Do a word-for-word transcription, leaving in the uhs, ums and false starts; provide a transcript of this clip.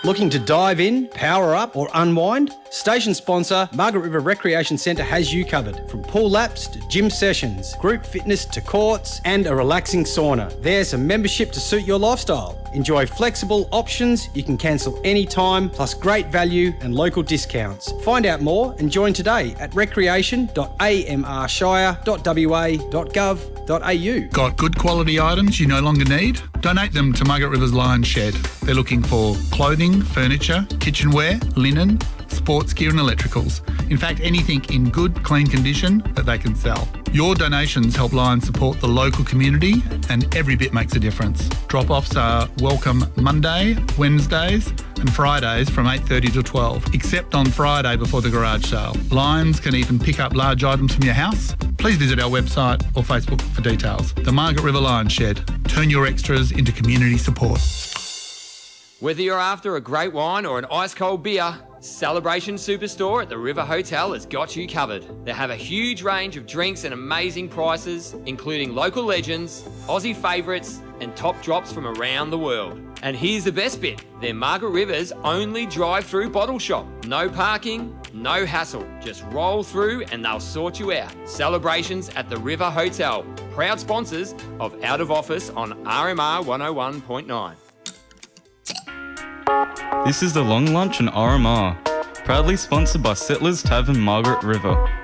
Looking to dive in, power up or unwind? Station sponsor Margaret River Recreation Centre has you covered. From pool laps to gym sessions, group fitness to courts and a relaxing sauna. There's a membership to suit your lifestyle. Enjoy flexible options you can cancel anytime, plus great value and local discounts. Find out more and join today at recreation dot a m r shire dot w a dot gov dot a u. Got good quality items you no longer need? Donate them to Margaret River's Lion Shed. They're looking for clothing, furniture, kitchenware, linen, sports gear and electricals. In fact, anything in good, clean condition that they can sell. Your donations help Lion support the local community and every bit makes a difference. Drop-offs are welcome Monday, Wednesdays and Fridays from eight thirty to twelve, except on Friday before the garage sale. Lions can even pick up large items from your house. Please visit our website or Facebook for details. The Margaret River Lion Shed. Turn your extras into community support. Whether you're after a great wine or an ice-cold beer, Celebration Superstore at the River Hotel has got you covered. They have a huge range of drinks and amazing prices, including local legends, Aussie favourites, and top drops from around the world. And here's the best bit, they're Margaret River's only drive-through bottle shop. No parking, no hassle. Just roll through and they'll sort you out. Celebrations at the River Hotel, proud sponsors of Out of Office on R M R one oh one point nine. This is the Long Lunch on R M R, proudly sponsored by Settlers Tavern, Margaret River.